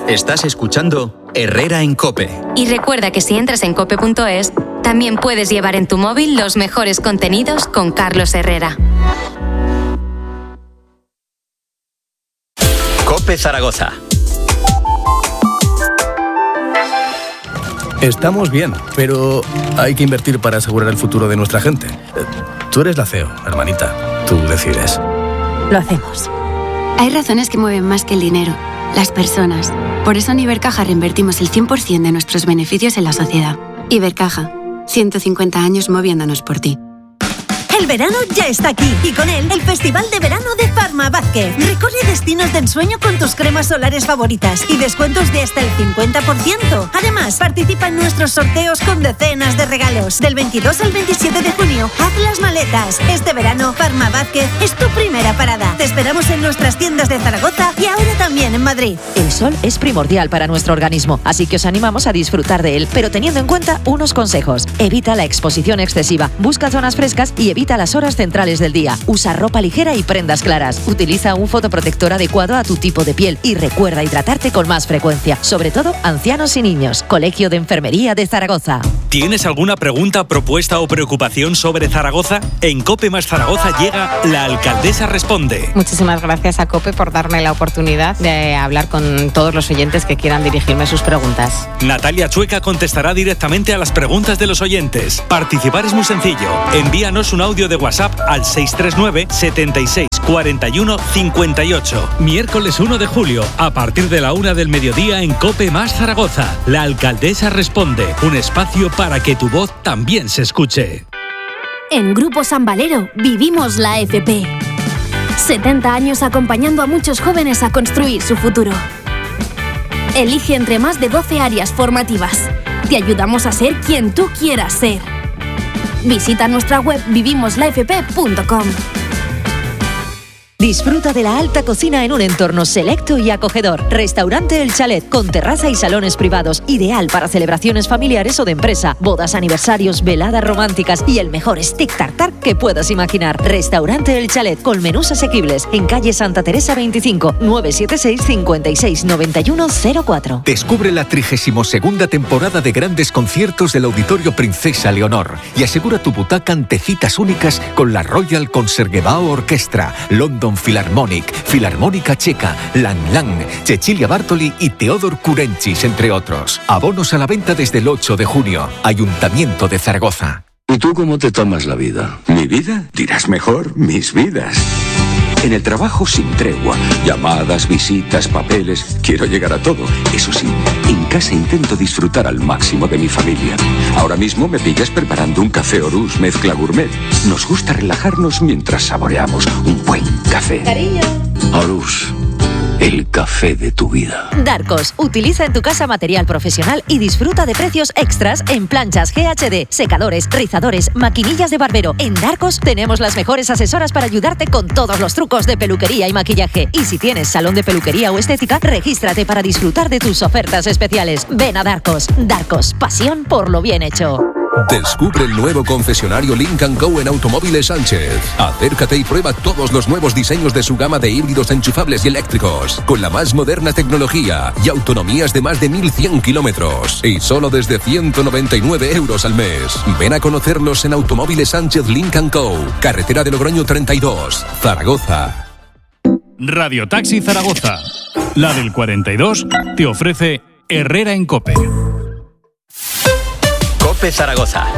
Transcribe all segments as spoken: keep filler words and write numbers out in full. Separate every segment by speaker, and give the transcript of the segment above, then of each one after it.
Speaker 1: Estás escuchando Herrera en COPE.
Speaker 2: Y recuerda que si entras en cope punto es, también puedes llevar en tu móvil los mejores contenidos con Carlos Herrera.
Speaker 1: COPE Zaragoza.
Speaker 3: Estamos bien, pero hay que invertir para asegurar el futuro de nuestra gente. Tú eres la C E O, hermanita. Tú decides.
Speaker 4: Lo hacemos.
Speaker 5: Hay razones que mueven más que el dinero. Las personas. Por eso en Ibercaja reinvertimos el cien por ciento de nuestros beneficios en la sociedad. Ibercaja. ciento cincuenta años moviéndonos por ti.
Speaker 4: El verano ya está aquí y con él el Festival de Verano de Farma Vázquez. Recorre destinos de ensueño con tus cremas solares favoritas y descuentos de hasta el cincuenta por ciento. Además, participa en nuestros sorteos con decenas de regalos. Del veintidós al veintisiete de junio, haz las maletas. Este verano, Farma Vázquez es tu primera parada. Te esperamos en nuestras tiendas de Zaragoza y ahora también en Madrid.
Speaker 6: El sol es primordial para nuestro organismo, así que os animamos a disfrutar de él, pero teniendo en cuenta unos consejos. Evita la exposición excesiva, busca zonas frescas y evita a las horas centrales del día. Usa ropa ligera y prendas claras. Utiliza un fotoprotector adecuado a tu tipo de piel y recuerda hidratarte con más frecuencia, sobre todo ancianos y niños. Colegio de Enfermería de Zaragoza.
Speaker 7: ¿Tienes alguna pregunta, propuesta o preocupación sobre Zaragoza? En COPE más Zaragoza llega La Alcaldesa Responde.
Speaker 8: Muchísimas gracias a COPE por darme la oportunidad de hablar con todos los oyentes que quieran dirigirme sus preguntas.
Speaker 7: Natalia Chueca contestará directamente a las preguntas de los oyentes. Participar es muy sencillo. Envíanos un audio de WhatsApp al seis tres nueve, setenta y seis, cuarenta y uno, cincuenta y ocho. Miércoles uno de julio, a partir de la una del mediodía en COPE más Zaragoza. La Alcaldesa Responde, un espacio para que tu voz también se escuche.
Speaker 9: En Grupo San Valero vivimos la F P. setenta años acompañando a muchos jóvenes a construir su futuro. Elige entre más de doce áreas formativas. Te ayudamos a ser quien tú quieras ser. Visita nuestra web vivimos la f p punto com.
Speaker 6: Disfruta de la alta cocina en un entorno selecto y acogedor. Restaurante El Chalet, con terraza y salones privados, ideal para celebraciones familiares o de empresa, bodas, aniversarios, veladas románticas y el mejor steak tartar que puedas imaginar. Restaurante El Chalet, con menús asequibles, en calle Santa Teresa veinticinco, nueve siete seis, cinco seis nueve uno cero cuatro.
Speaker 10: Descubre la trigésima segunda temporada de grandes conciertos del Auditorio Princesa Leonor y asegura tu butaca ante citas únicas con la Royal Concertgebouw Orchestra, London Philharmonic, Filarmónica Checa, Lang Lang, Cecilia Bartoli y Teodor Kurenchis, entre otros. Abonos a la venta desde el ocho de junio. Ayuntamiento de Zaragoza.
Speaker 11: ¿Y tú cómo te tomas la vida? ¿Mi vida? Dirás mejor, mis vidas. En el trabajo sin tregua, llamadas, visitas, papeles, quiero llegar a todo. Eso sí, en casa intento disfrutar al máximo de mi familia. Ahora mismo me pillas preparando un café Orús mezcla gourmet. Nos gusta relajarnos mientras saboreamos un buen café.
Speaker 6: Cariño.
Speaker 11: Orús, el café de tu vida.
Speaker 6: Darcos, utiliza en tu casa material profesional y disfruta de precios extras en planchas G H D, secadores, rizadores, maquinillas de barbero. En Darcos tenemos las mejores asesoras para ayudarte con todos los trucos de peluquería y maquillaje. Y si tienes salón de peluquería o estética, regístrate para disfrutar de tus ofertas especiales. Ven a Darcos. Darcos, pasión por lo bien hecho.
Speaker 12: Descubre el nuevo concesionario Lynk and Co en Automóviles Sánchez. Acércate y prueba todos los nuevos diseños de su gama de híbridos enchufables y eléctricos, con la más moderna tecnología y autonomías de más de mil cien kilómetros. Y solo desde ciento noventa y nueve euros al mes. Ven a conocerlos en Automóviles Sánchez Lynk and Co, carretera de Logroño treinta y dos, Zaragoza.
Speaker 7: Radio Taxi Zaragoza, la del cuarenta y dos, te ofrece Herrera en COPE.
Speaker 1: COPE Zaragoza.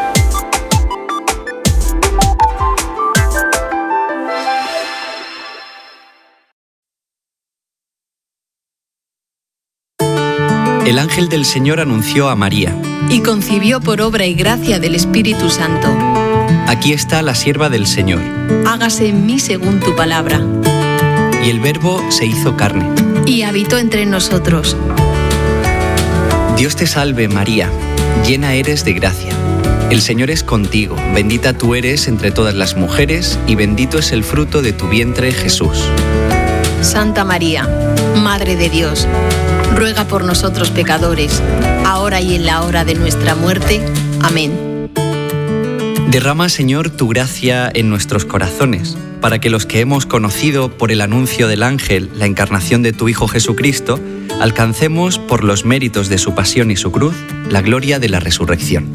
Speaker 13: El ángel del Señor anunció a María.
Speaker 14: Y concibió por obra y gracia del Espíritu Santo.
Speaker 13: Aquí está la sierva del Señor.
Speaker 14: Hágase en mí según tu palabra.
Speaker 13: Y el Verbo se hizo carne.
Speaker 14: Y habitó entre nosotros.
Speaker 13: Dios te salve, María. Llena eres de gracia. El Señor es contigo, bendita tú eres entre todas las mujeres y bendito es el fruto de tu vientre, Jesús.
Speaker 14: Santa María, Madre de Dios, ruega por nosotros pecadores, ahora y en la hora de nuestra muerte. Amén.
Speaker 13: Derrama, Señor, tu gracia en nuestros corazones, para que los que hemos conocido por el anuncio del ángel la encarnación de tu Hijo Jesucristo, alcancemos, por los méritos de su pasión y su cruz, la gloria de la resurrección.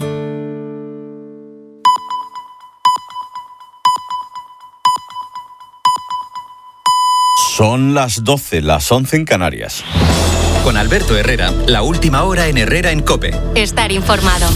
Speaker 15: Son las doce, las once en Canarias.
Speaker 1: Con Alberto Herrera, la última hora en Herrera en COPE.
Speaker 2: Estar informado.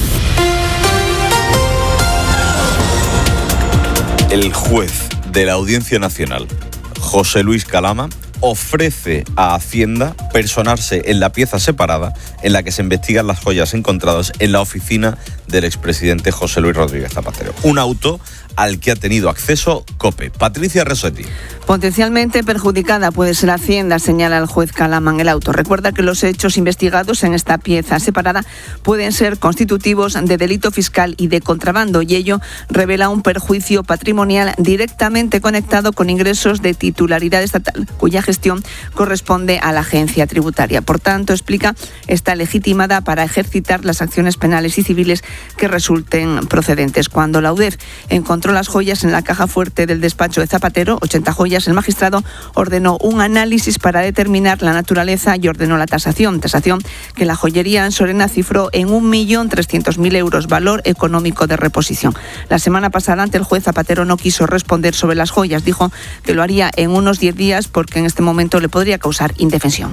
Speaker 15: El juez de la Audiencia Nacional, José Luis Calama, ofrece a Hacienda personarse en la pieza separada en la que se investigan las joyas encontradas en la oficina del expresidente José Luis Rodríguez Zapatero. Un auto al que ha tenido acceso COPE. Patricia Resotti.
Speaker 16: Potencialmente perjudicada puede ser Hacienda, señala el juez Calama en el auto. Recuerda que los hechos investigados en esta pieza separada pueden ser constitutivos de delito fiscal y de contrabando, y ello revela un perjuicio patrimonial directamente conectado con ingresos de titularidad estatal, cuya gestión corresponde a la agencia tributaria. Por tanto, explica, está legitimada para ejercitar las acciones penales y civiles que resulten procedentes. Cuando la U D E F encontró las joyas en la caja fuerte del despacho de Zapatero, ochenta joyas, el magistrado ordenó un análisis para determinar la naturaleza y ordenó la tasación, tasación que la joyería ansorena cifró en un millón trescientos mil euros, valor económico de reposición. La semana pasada, ante el juez, Zapatero no quiso responder sobre las joyas. Dijo que lo haría en unos diez días porque en este momento le podría causar indefensión.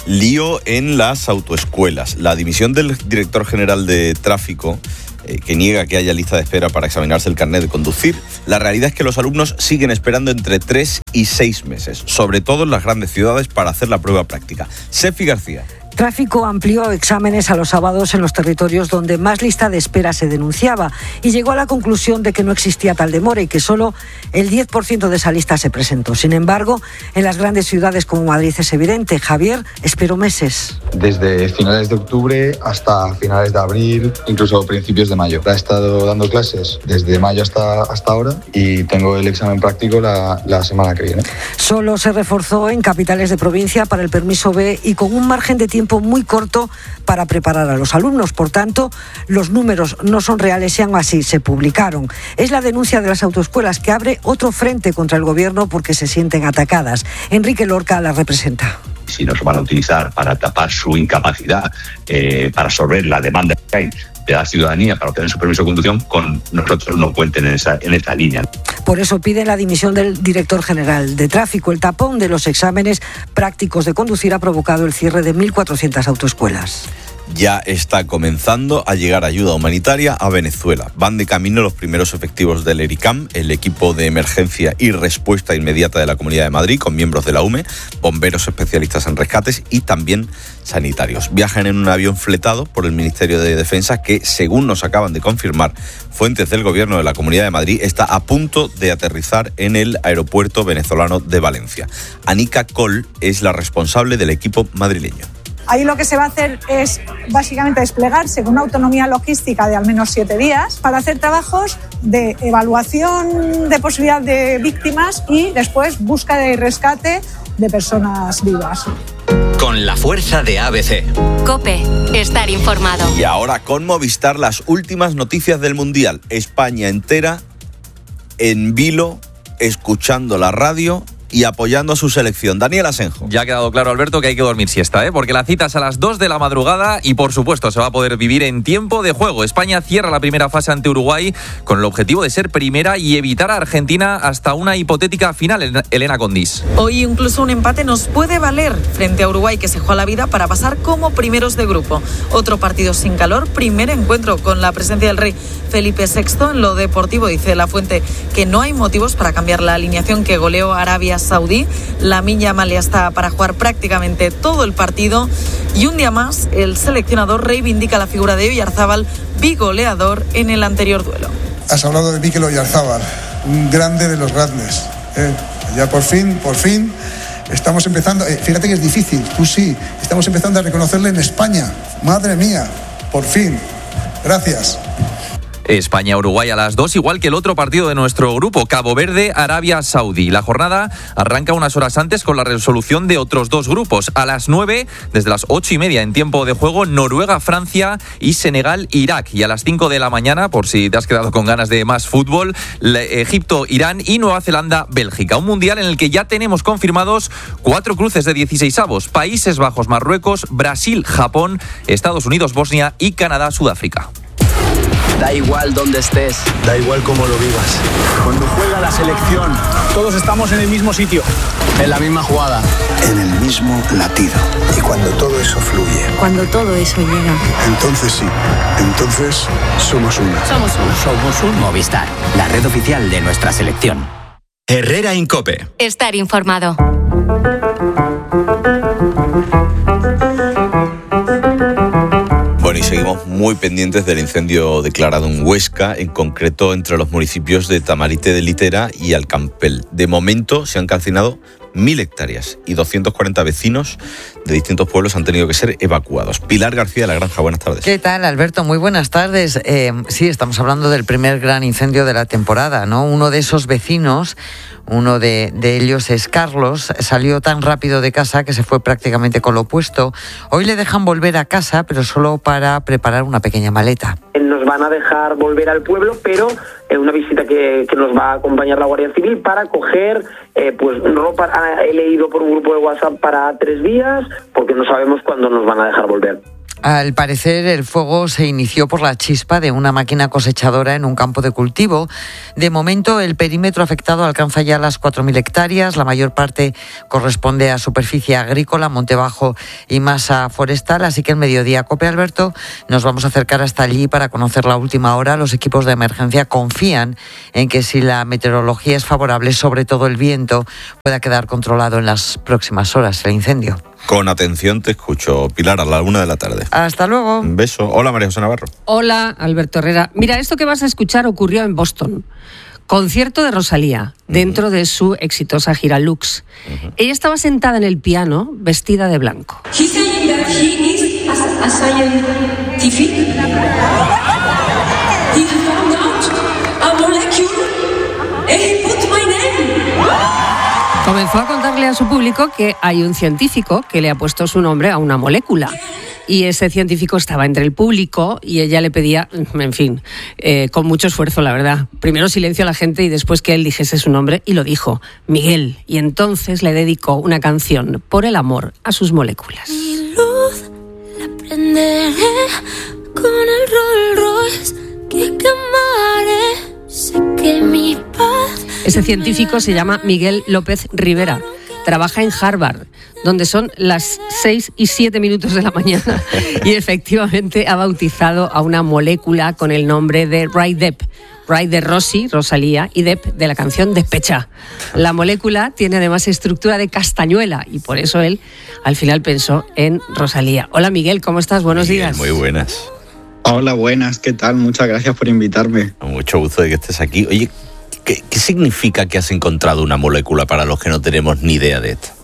Speaker 15: Lío en las autoescuelas. La dimisión del director general de tráfico, eh, que niega que haya lista de espera para examinarse el carnet de conducir. La realidad es que los alumnos siguen esperando entre tres y seis meses, sobre todo en las grandes ciudades, para hacer la prueba práctica. Sefi García.
Speaker 17: Tráfico amplió exámenes a los sábados en los territorios donde más lista de espera se denunciaba y llegó a la conclusión de que no existía tal demora y que solo el diez por ciento de esa lista se presentó. Sin embargo, en las grandes ciudades como Madrid es evidente. Javier esperó meses.
Speaker 18: Desde finales de octubre hasta finales de abril, incluso principios de mayo. He estado dando clases desde mayo hasta, hasta ahora y tengo el examen práctico la, la semana que viene.
Speaker 17: Solo se reforzó en capitales de provincia para el permiso B y con un margen de tiempo muy corto para preparar a los alumnos. Por tanto, los números no son reales y aún así se publicaron. Es la denuncia de las autoescuelas que abre otro frente contra el gobierno porque se sienten atacadas. Enrique Lorca la representa.
Speaker 19: Si nos van a utilizar para tapar su incapacidad, eh, para absorber la demanda que hay de la ciudadanía para obtener su permiso de conducción, con nosotros no cuenten en esa, en esa línea.
Speaker 17: Por eso pide la dimisión del director general de tráfico. El tapón de los exámenes prácticos de conducir ha provocado el cierre de mil cuatrocientas autoescuelas.
Speaker 15: Ya está comenzando a llegar ayuda humanitaria a Venezuela. Van de camino los primeros efectivos del ERICAM, el equipo de emergencia y respuesta inmediata de la Comunidad de Madrid, con miembros de la U M E, bomberos especialistas en rescates y también sanitarios. Viajan en un avión fletado por el Ministerio de Defensa que, según nos acaban de confirmar fuentes del Gobierno de la Comunidad de Madrid, está a punto de aterrizar en el aeropuerto venezolano de Valencia. Anika Coll es la responsable del equipo madrileño.
Speaker 20: Ahí lo que se va a hacer es básicamente desplegarse con una autonomía logística de al menos siete días para hacer trabajos de evaluación de posibilidad de víctimas y después búsqueda y rescate de personas vivas.
Speaker 1: Con la fuerza de A B C.
Speaker 2: COPE. Estar informado.
Speaker 15: Y ahora con Movistar, las últimas noticias del Mundial. España entera en vilo, escuchando la radio y apoyando a su selección. Daniel Asenjo.
Speaker 21: Ya ha quedado claro, Alberto, que hay que dormir siesta, ¿eh? Porque la cita es a las dos de la madrugada y, por supuesto, se va a poder vivir en tiempo de juego. España cierra la primera fase ante Uruguay con el objetivo de ser primera y evitar a Argentina hasta una hipotética final. Elena Condis.
Speaker 22: Hoy incluso un empate nos puede valer frente a Uruguay, que se juega la vida para pasar como primeros de grupo. Otro partido sin calor, primer encuentro con la presencia del rey Felipe sexto. En lo deportivo dice La Fuente que no hay motivos para cambiar la alineación que goleó a Arabia Saudí. Lamine Yamal ya está para jugar prácticamente todo el partido y un día más el seleccionador reivindica la figura de Oyarzábal, bigoleador en el anterior duelo.
Speaker 23: Has hablado de Mikel Oyarzábal, un grande de los grandes. ¿eh? Ya por fin, por fin estamos empezando, eh, fíjate que es difícil, tú sí, estamos empezando a reconocerle en España. Madre mía, por fin. Gracias.
Speaker 21: España-Uruguay a las dos, igual que el otro partido de nuestro grupo, Cabo Verde-Arabia Saudí. La jornada arranca unas horas antes con la resolución de otros dos grupos. A las nueve, desde las ocho y media en tiempo de juego, Noruega-Francia y Senegal-Irak. Y a las cinco de la mañana, por si te has quedado con ganas de más fútbol, Egipto-Irán y Nueva Zelanda-Bélgica. Un mundial en el que ya tenemos confirmados cuatro cruces de dieciseisavos. Países Bajos, Marruecos, Brasil, Japón, Estados Unidos, Bosnia y Canadá-Sudáfrica.
Speaker 3: Da igual dónde estés, da igual cómo lo vivas. Cuando juega la selección, todos estamos en el mismo sitio, en la misma jugada, en el mismo latido. Y cuando todo eso fluye,
Speaker 4: cuando todo eso llega,
Speaker 3: entonces sí, entonces somos uno.
Speaker 4: Somos uno.
Speaker 5: Somos un Movistar, la red oficial de nuestra selección.
Speaker 1: Herrera Incope.
Speaker 2: Estar informado.
Speaker 15: Bueno, y seguimos muy pendientes del incendio declarado en Huesca, en concreto entre los municipios de Tamarite de Litera y Alcampel. De momento se han calcinado mil hectáreas y doscientos cuarenta vecinos de distintos pueblos han tenido que ser evacuados. Pilar García de la Granja, buenas tardes.
Speaker 24: ¿Qué tal, Alberto? Muy buenas tardes. Eh, sí, estamos hablando del primer gran incendio de la temporada, ¿no? Uno de esos vecinos, uno de, de ellos es Carlos, salió tan rápido de casa que se fue prácticamente con lo opuesto. Hoy le dejan volver a casa, pero solo para preparar una pequeña maleta.
Speaker 25: Nos van a dejar volver al pueblo, pero en una visita que, que nos va a acompañar la Guardia Civil para coger eh, pues ropa. He leído por un grupo de WhatsApp para tres días, porque no sabemos cuándo nos van a dejar volver.
Speaker 24: Al parecer, el fuego se inició por la chispa de una máquina cosechadora en un campo de cultivo. De momento, el perímetro afectado alcanza ya las cuatro mil hectáreas. La mayor parte corresponde a superficie agrícola, monte bajo y masa forestal. Así que el mediodía, Cope, Alberto, nos vamos a acercar hasta allí para conocer la última hora. Los equipos de emergencia confían en que si la meteorología es favorable, sobre todo el viento, pueda quedar controlado en las próximas horas el incendio.
Speaker 15: Con atención te escucho, Pilar, a la una de la tarde.
Speaker 24: Hasta luego.
Speaker 15: Un beso. Hola, María José Navarro.
Speaker 26: Hola, Alberto Herrera. Mira, esto que vas a escuchar ocurrió en Boston. Concierto de Rosalía, uh-huh. dentro de su exitosa gira Lux. Uh-huh. Ella estaba sentada en el piano, vestida de blanco. Comenzó a contarle a su público que hay un científico que le ha puesto su nombre a una molécula. Y ese científico estaba entre el público y ella le pedía, en fin, eh, con mucho esfuerzo, la verdad. Primero silencio a la gente y después que él dijese su nombre, y lo dijo, Miguel. Y entonces le dedicó una canción por el amor a sus moléculas.
Speaker 27: Mi luz la prenderé con el Rolls Royce que quemaré. Sé que mi paz...
Speaker 26: Ese científico se llama Miguel López Rivera. Trabaja en Harvard, donde son las seis y siete minutos de la mañana. Y efectivamente ha bautizado a una molécula con el nombre de Ray Depp. Ray de Rosy, Rosalía, y Depp de la canción Despecha. La molécula tiene además estructura de castañuela y por eso él al final pensó en Rosalía. Hola Miguel, ¿cómo estás? Buenos
Speaker 15: Miguel,
Speaker 26: días.
Speaker 15: Muy buenas.
Speaker 28: Hola, buenas, ¿qué tal? Muchas gracias por invitarme.
Speaker 15: Mucho gusto de que estés aquí. Oye, ¿qué, qué significa que has encontrado una molécula para los que no tenemos ni idea de esto?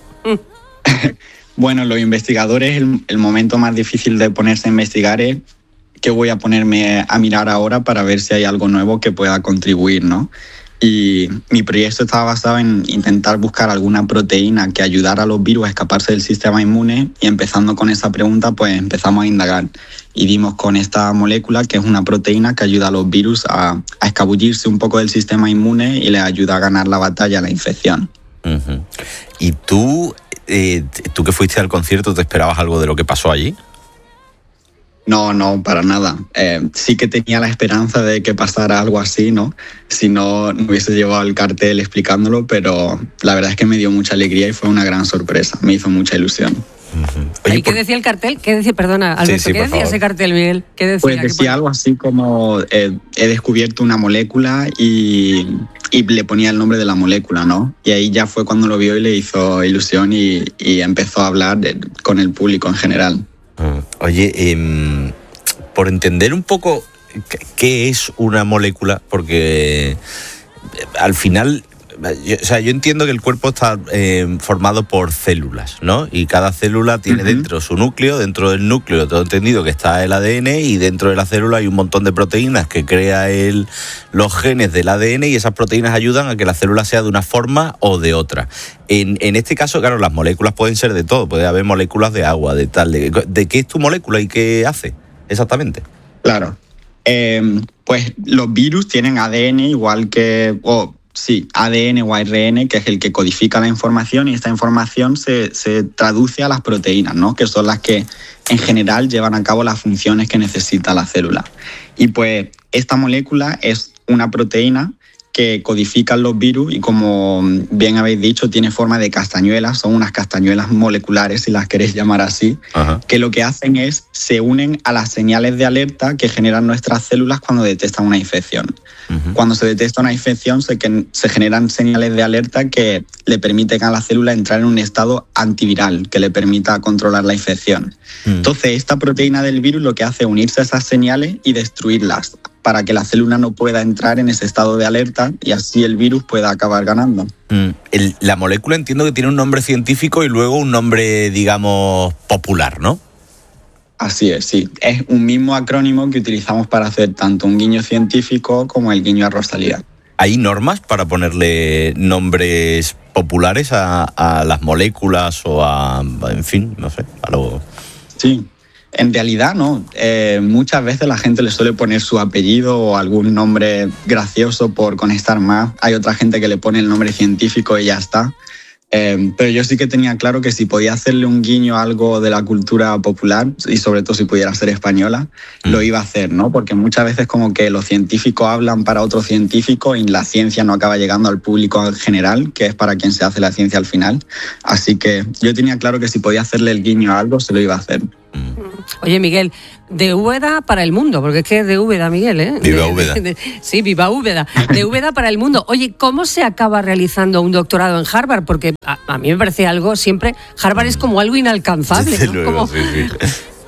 Speaker 28: Bueno, los investigadores, el, el momento más difícil de ponerse a investigar es qué voy a ponerme a mirar ahora para ver si hay algo nuevo que pueda contribuir, ¿no? Y mi proyecto estaba basado en intentar buscar alguna proteína que ayudara a los virus a escaparse del sistema inmune, y empezando con esa pregunta pues empezamos a indagar y dimos con esta molécula que es una proteína que ayuda a los virus a, a escabullirse un poco del sistema inmune y les ayuda a ganar la batalla a la infección.
Speaker 15: Uh-huh. ¿Y tú, eh, tú que fuiste al concierto, te esperabas algo de lo que pasó allí?
Speaker 28: No, no, para nada. Eh, sí que tenía la esperanza de que pasara algo así, ¿no? Si no, no hubiese llevado el cartel explicándolo, pero la verdad es que me dio mucha alegría y fue una gran sorpresa. Me hizo mucha ilusión.
Speaker 26: Uh-huh. Oye, ¿y qué por... decía el cartel? ¿Qué decía, perdona, Alberto, sí, sí, ¿qué decía favor. ese cartel, Miguel? ¿Qué decía?
Speaker 28: Pues decía algo así como, eh, he descubierto una molécula y, y le ponía el nombre de la molécula, ¿no? Y ahí ya fue cuando lo vio y le hizo ilusión y, y empezó a hablar de, con el público en general.
Speaker 15: Oye, eh, por entender un poco qué es una molécula, porque al final yo, o sea, yo entiendo que el cuerpo está eh, formado por células, ¿no? Y cada célula tiene uh-huh. dentro su núcleo, dentro del núcleo tengo entendido que está el A D N y dentro de la célula hay un montón de proteínas que crea el, los genes del A D N y esas proteínas ayudan a que la célula sea de una forma o de otra. En, en este caso, claro, las moléculas pueden ser de todo, puede haber moléculas de agua, de tal, de, ¿de qué es tu molécula y qué hace exactamente?
Speaker 28: Claro, eh, pues los virus tienen A D N igual que... Oh, Sí, A D N o A R N, que es el que codifica la información y esta información se, se traduce a las proteínas, ¿no? Que son las que en general llevan a cabo las funciones que necesita la célula. Y pues esta molécula es una proteína que codifican los virus y, como bien habéis dicho, tiene forma de castañuelas, son unas castañuelas moleculares, si las queréis llamar así, Ajá. que lo que hacen es se unen a las señales de alerta que generan nuestras células cuando detectan una infección. Uh-huh. Cuando se detecta una infección se, que, se generan señales de alerta que le permiten a la célula entrar en un estado antiviral que le permita controlar la infección. Uh-huh. Entonces, esta proteína del virus lo que hace es unirse a esas señales y destruirlas, para que la célula no pueda entrar en ese estado de alerta y así el virus pueda acabar ganando.
Speaker 15: Mm, el, la molécula entiendo que tiene un nombre científico y luego un nombre, digamos, popular, ¿no?
Speaker 28: Así es, sí. Es un mismo acrónimo que utilizamos para hacer tanto un guiño científico como el guiño a Rosalía.
Speaker 15: ¿Hay normas para ponerle nombres populares a, a las moléculas o a, en fin, no sé, a lo...
Speaker 28: Sí. En realidad no, eh, muchas veces la gente le suele poner su apellido o algún nombre gracioso por conectar más. Hay otra gente que le pone el nombre científico y ya está. Eh, pero yo sí que tenía claro que si podía hacerle un guiño a algo de la cultura popular y sobre todo si pudiera ser española, mm. lo iba a hacer, ¿no? Porque muchas veces como que los científicos hablan para otros científicos y la ciencia no acaba llegando al público en general, que es para quien se hace la ciencia al final. Así que yo tenía claro que si podía hacerle el guiño a algo, se lo iba a hacer.
Speaker 26: Oye, Miguel, de Úbeda para el mundo, porque es que es de Úbeda, Miguel, ¿eh?
Speaker 15: Viva Úbeda.
Speaker 26: De, de, sí, viva Úbeda. De Úbeda para el mundo. Oye, ¿cómo se acaba realizando un doctorado en Harvard? Porque a, a mí me parece algo siempre... Harvard es como algo inalcanzable,
Speaker 15: Desde
Speaker 26: ¿no?
Speaker 15: luego,
Speaker 26: Como...
Speaker 15: sí, sí.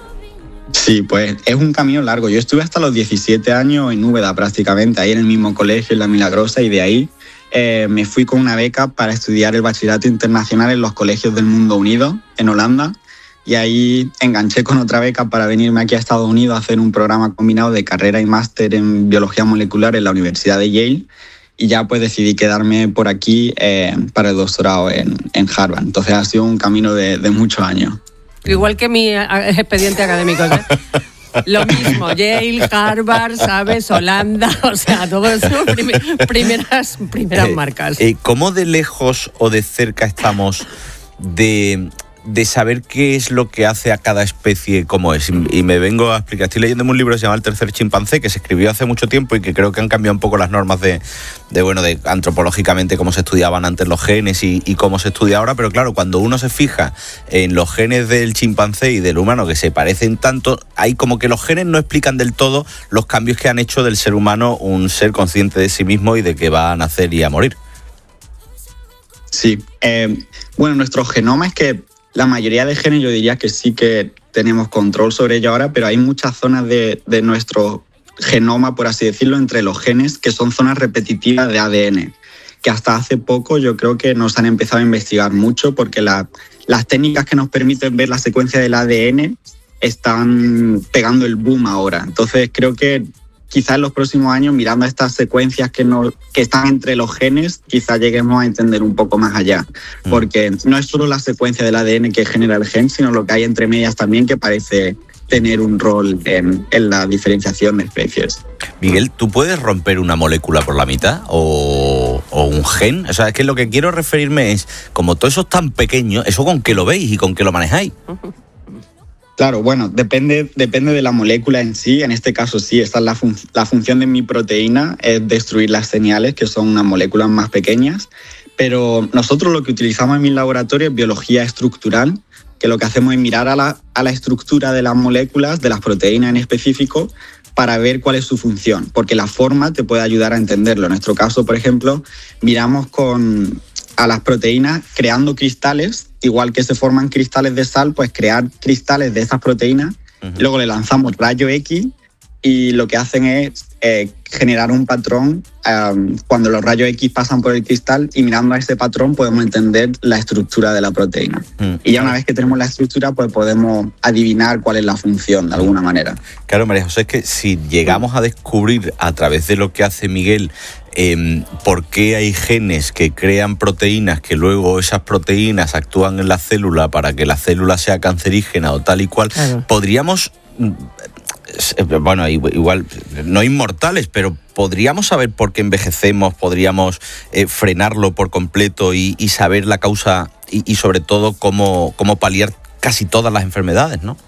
Speaker 28: Sí, pues es un camino largo. Yo estuve hasta los diecisiete años en Úbeda prácticamente, ahí en el mismo colegio, en La Milagrosa, y de ahí eh, me fui con una beca para estudiar el bachillerato internacional en los colegios del Mundo Unido, en Holanda. Y ahí enganché con otra beca para venirme aquí a Estados Unidos a hacer un programa combinado de carrera y máster en biología molecular en la Universidad de Yale. Y ya pues decidí quedarme por aquí eh, para el doctorado en, en Harvard. Entonces ha sido un camino de, de muchos años.
Speaker 26: Igual que mi expediente académico, ¿eh? Lo mismo, Yale, Harvard, ¿sabes? Holanda, o sea, todo eso, prim- primeras, primeras
Speaker 15: eh,
Speaker 26: marcas.
Speaker 15: Eh, ¿Cómo de lejos o de cerca estamos de... de saber qué es lo que hace a cada especie como es? Y me vengo a explicar, estoy leyendo un libro que se llama El tercer chimpancé, que se escribió hace mucho tiempo y que creo que han cambiado un poco las normas de, de bueno, de antropológicamente cómo se estudiaban antes los genes y, y cómo se estudia ahora, pero claro, cuando uno se fija en los genes del chimpancé y del humano que se parecen tanto, hay como que los genes no explican del todo los cambios que han hecho del ser humano un ser consciente de sí mismo y de que va a nacer y a morir.
Speaker 28: Sí, eh, bueno, nuestro genoma es que la mayoría de genes yo diría que sí que tenemos control sobre ello ahora, pero hay muchas zonas de, de nuestro genoma, por así decirlo, entre los genes que son zonas repetitivas de A D N, que hasta hace poco yo creo que nos han empezado a investigar mucho porque la, las técnicas que nos permiten ver la secuencia del A D N están pegando el boom ahora. Entonces creo que quizás en los próximos años, mirando estas secuencias que, no, que están entre los genes, quizás lleguemos a entender un poco más allá. Porque no es solo la secuencia del A D N que genera el gen, sino lo que hay entre medias también que parece tener un rol en, en la diferenciación de especies.
Speaker 15: Miguel, ¿tú puedes romper una molécula por la mitad o, o un gen? O sea, es que lo que quiero referirme es, como todo eso es tan pequeño, ¿eso con qué lo veis y con qué lo manejáis?
Speaker 28: Claro, bueno, depende, depende de la molécula en sí. En este caso sí, esta es la, fun- la función de mi proteína, es destruir las señales, que son unas moléculas más pequeñas. Pero nosotros lo que utilizamos en mi laboratorio es biología estructural, que lo que hacemos es mirar a la, a la estructura de las moléculas, de las proteínas en específico, para ver cuál es su función, porque la forma te puede ayudar a entenderlo. En nuestro caso, por ejemplo, miramos con... a las proteínas creando cristales, igual que se forman cristales de sal, pues crear cristales de esas proteínas, uh-huh. Luego le lanzamos rayo X y lo que hacen es eh, generar un patrón um, cuando los rayos X pasan por el cristal, y mirando a ese patrón podemos entender la estructura de la proteína. Mm. Y ya una vez que tenemos la estructura, pues podemos adivinar cuál es la función de alguna manera.
Speaker 15: Claro, María José, es que si llegamos a descubrir a través de lo que hace Miguel eh, por qué hay genes que crean proteínas, que luego esas proteínas actúan en la célula para que la célula sea cancerígena o tal y cual, claro. podríamos... Bueno, igual, no inmortales, pero ¿podríamos saber por qué envejecemos? ¿Podríamos eh, frenarlo por completo y, y saber la causa y, y sobre todo cómo, cómo paliar casi todas las enfermedades, ¿no?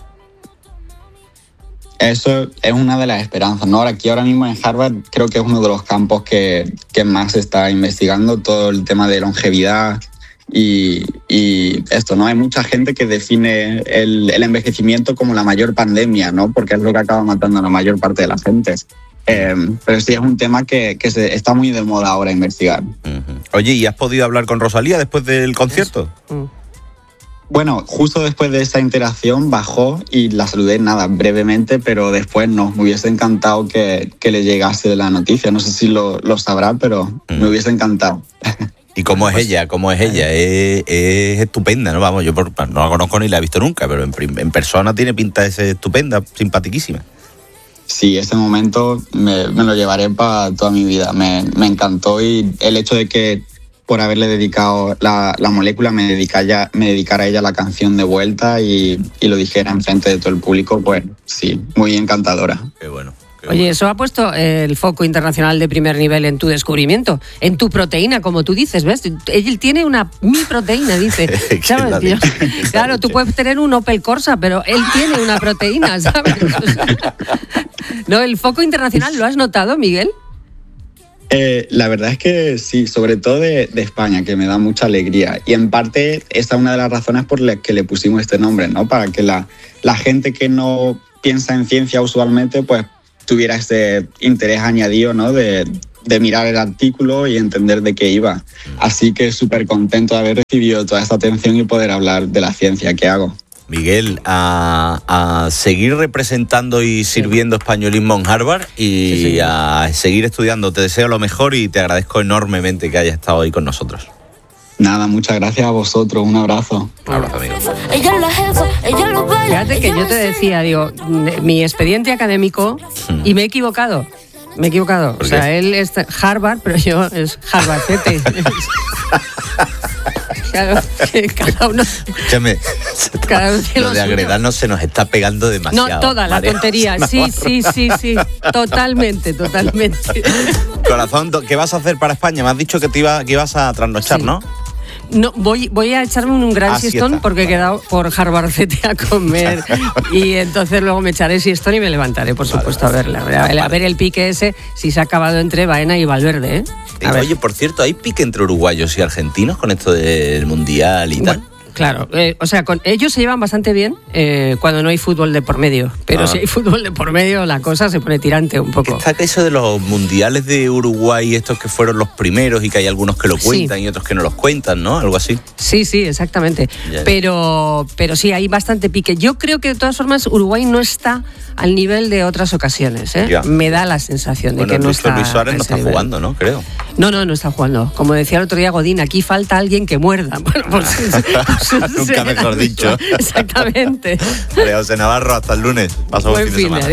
Speaker 28: Eso es una de las esperanzas, ¿no? Aquí ahora mismo en Harvard creo que es uno de los campos que, que más se está investigando, todo el tema de longevidad. Y, y esto, ¿no? Hay mucha gente que define el, el envejecimiento como la mayor pandemia, ¿no? Porque es lo que acaba matando a la mayor parte de la gente. Eh, pero sí es un tema que, que se, está muy de moda ahora investigar.
Speaker 15: Uh-huh. Oye, ¿y has podido hablar con Rosalía después del concierto?
Speaker 28: Uh. Bueno, justo después de esa interacción bajó y la saludé, nada, brevemente, pero después no. Me hubiese encantado que, que le llegase la noticia. No sé si lo, lo sabrá, pero uh. me hubiese encantado.
Speaker 15: ¿Y cómo es ella? ¿Cómo es ella? Es, es estupenda, ¿no? Vamos, yo por, no la conozco ni la he visto nunca, pero en, en persona tiene pinta de ser estupenda, simpatiquísima.
Speaker 28: Sí, ese momento me, me lo llevaré para toda mi vida. Me, me encantó, y el hecho de que por haberle dedicado la, la molécula me, dedicara, me dedicara a ella la canción de vuelta y, y lo dijera enfrente de todo el público, pues sí, muy encantadora.
Speaker 15: Qué bueno.
Speaker 26: Oye, eso ha puesto el foco internacional de primer nivel en tu descubrimiento, en tu proteína, como tú dices, ¿ves? Él tiene una mi proteína, dice. ¿Sabes? Yo, claro, tú puedes tener un Opel Corsa, pero él tiene una proteína, ¿sabes? No, el foco internacional, ¿lo has notado, Miguel?
Speaker 28: Eh, la verdad es que sí, sobre todo de, de España, que me da mucha alegría. Y en parte esta es una de las razones por las que le pusimos este nombre, ¿no? Para que la, la gente que no piensa en ciencia usualmente, pues tuviera ese interés añadido, ¿no? De, de mirar el artículo y entender de qué iba. Así que súper contento de haber recibido toda esta atención y poder hablar de la ciencia que hago.
Speaker 15: Miguel, a, a seguir representando y sirviendo españolismo en Harvard y sí, sí. a seguir estudiando. Te deseo lo mejor y te agradezco enormemente que hayas estado hoy con nosotros.
Speaker 28: Nada, muchas gracias a vosotros. Un abrazo.
Speaker 15: Un abrazo, amigo.
Speaker 26: Fíjate que yo te decía, digo, mi expediente académico, hmm. y me he equivocado. Me he equivocado. O sea, él es Harvard, pero yo es Harvard. Claro, que cada uno...
Speaker 15: Escúchame, cada uno lo de agredarnos se nos está pegando demasiado.
Speaker 26: No, toda la María, tontería. No. Sí, sí, sí, sí. Totalmente, totalmente.
Speaker 15: Corazón, ¿qué vas a hacer para España? Me has dicho que te iba, que ibas a trasnochar, sí. ¿no?
Speaker 26: No, voy, voy a echarme un gran ah, siestón sí porque he quedado por Harvard C T a comer y entonces luego me echaré siestón y me levantaré, por vale, supuesto, vale. a verla. A, ver, a ver el pique ese, si se ha acabado entre Baena y Valverde, ¿eh?
Speaker 15: Oye, por cierto, ¿hay pique entre uruguayos y argentinos con esto del Mundial y bueno, tal?
Speaker 26: Claro, eh, o sea, con ellos se llevan bastante bien eh, cuando no hay fútbol de por medio, pero ah. si hay fútbol de por medio la cosa se pone tirante un poco.
Speaker 15: Está que eso de los mundiales de Uruguay, estos que fueron los primeros y que hay algunos que lo cuentan sí. y otros que no los cuentan, ¿no? Algo así.
Speaker 26: Sí, sí, exactamente. Ya. Pero, pero sí, hay bastante pique. Yo creo que de todas formas Uruguay no está al nivel de otras ocasiones, ¿eh? Ya. Me da la sensación de bueno, que no
Speaker 15: Luis,
Speaker 26: está.
Speaker 15: Luis Suárez no está nivel. jugando, ¿no? Creo.
Speaker 26: No, no, no está jugando. Como decía el otro día Godín, aquí falta alguien que muerda. Bueno, pues,
Speaker 15: nunca mejor dicho.
Speaker 26: Exactamente.
Speaker 15: María José Navarro, hasta el lunes. Pasamos fin de semana.